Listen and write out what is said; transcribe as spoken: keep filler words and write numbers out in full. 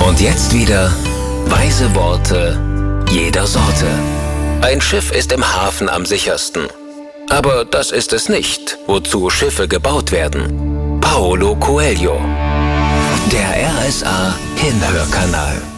Und jetzt wieder weise Worte jeder Sorte. Ein Schiff ist im Hafen am sichersten. Aber das ist es nicht, wozu Schiffe gebaut werden. Paulo Coelho. Der R S A Hinhörkanal.